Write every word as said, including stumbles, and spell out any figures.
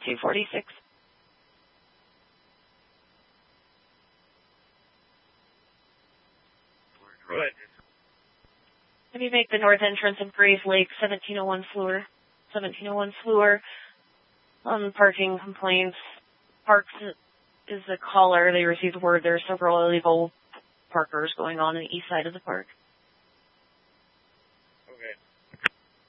two forty-six. Go ahead. Can you make the north entrance of Grays Lake, seventeen oh one Fleur? seventeen oh one Fleur. On parking complaints. Parks is the caller. They received word there are several illegal parkers going on on the east side of the park.